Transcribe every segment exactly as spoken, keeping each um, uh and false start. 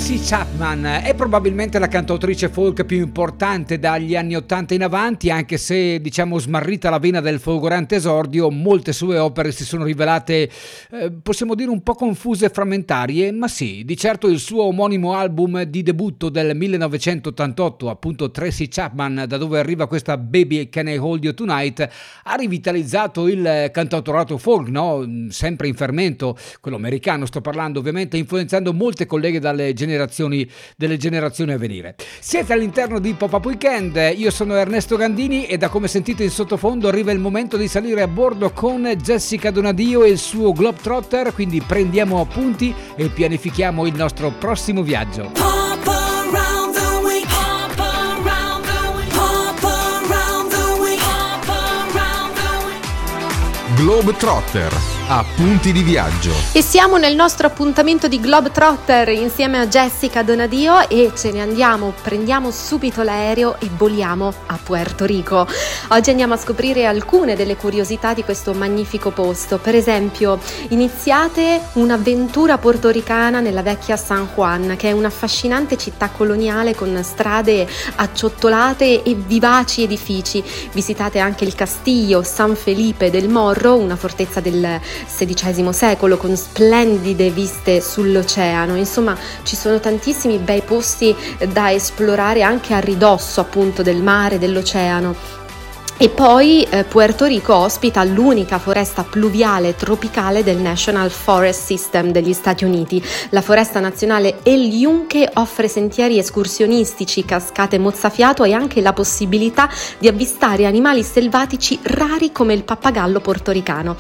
Tracy Chapman è probabilmente la cantautrice folk più importante dagli anni ottanta in avanti, anche se, diciamo, smarrita la vena del folgorante esordio, molte sue opere si sono rivelate, eh, possiamo dire, un po' confuse e frammentarie, ma sì, di certo il suo omonimo album di debutto del millenovecentottantotto, appunto Tracy Chapman, da dove arriva questa Baby Can I Hold You Tonight, ha rivitalizzato il cantautorato folk, no? Sempre in fermento, quello americano sto parlando, ovviamente, influenzando molte colleghe dalle generazioni delle generazioni a venire. Siete all'interno di Pop-Up Weekend, io sono Ernesto Gandini e da come sentite in sottofondo arriva il momento di salire a bordo con Jessica Donadio e il suo Globetrotter, quindi prendiamo appunti e pianifichiamo il nostro prossimo viaggio. Pop around the week, pop around the week, pop around the week, pop around the week. Globetrotter, appunti di viaggio. E siamo nel nostro appuntamento di Globetrotter insieme a Jessica Donadio e ce ne andiamo, prendiamo subito l'aereo e voliamo a Puerto Rico. Oggi andiamo a scoprire alcune delle curiosità di questo magnifico posto. Per esempio, iniziate un'avventura portoricana nella vecchia San Juan, che è un'affascinante città coloniale con strade acciottolate e vivaci edifici. Visitate anche il Castillo San Felipe del Morro, una fortezza del sedicesimo secolo con splendide viste sull'oceano. Insomma, ci sono tantissimi bei posti da esplorare anche a ridosso appunto del mare, dell'oceano. E poi eh, Puerto Rico ospita l'unica foresta pluviale tropicale del National Forest System degli Stati Uniti. La foresta nazionale El Yunque offre sentieri escursionistici, cascate mozzafiato e anche la possibilità di avvistare animali selvatici rari come il pappagallo portoricano.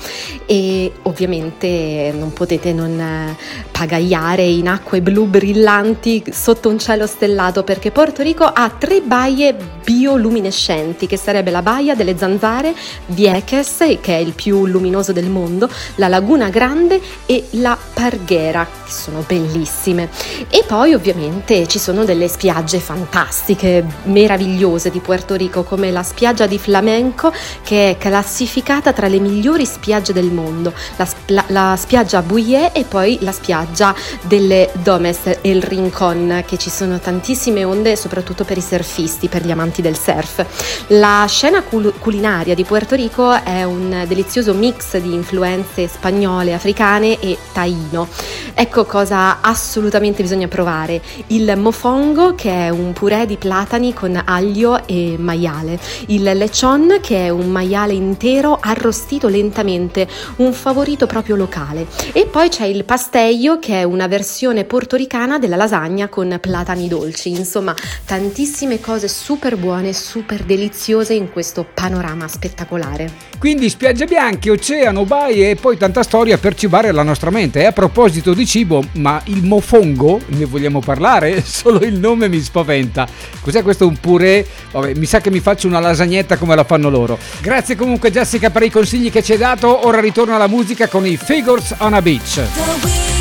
E ovviamente non potete non eh, pagaiare in acque blu brillanti sotto un cielo stellato, perché Puerto Rico ha tre baie bioluminescenti, che sarebbe la baia delle Zanzare, Vieques, che è il più luminoso del mondo, la Laguna Grande e la Parguera, che sono bellissime. E poi ovviamente ci sono delle spiagge fantastiche, meravigliose di Puerto Rico, come la spiaggia di Flamenco, che è classificata tra le migliori spiagge del mondo, la, la, la spiaggia Buyé e poi la spiaggia delle Domes, El Rincón, che ci sono tantissime onde, soprattutto per i surfisti, per gli amanti del surf. La scena culinaria di Puerto Rico è un delizioso mix di influenze spagnole, africane e taino. Ecco cosa assolutamente bisogna provare: il mofongo, che è un purè di platani con aglio e maiale; il lechon, che è un maiale intero arrostito lentamente, un favorito proprio locale; e poi c'è il pastello, che è una versione portoricana della lasagna con platani dolci. Insomma, tantissime cose super buone, super deliziose in questo panorama spettacolare. Quindi spiagge bianche, oceano, baie e poi tanta storia per cibare la nostra mente. E a proposito di cibo, ma il mofongo, ne vogliamo parlare? Solo il nome mi spaventa. Cos'è questo, un purè? Vabbè, mi sa che mi faccio una lasagnetta come la fanno loro. Grazie comunque Jessica per i consigli che ci hai dato. Ora ritorno alla musica con i Figures on a Beach.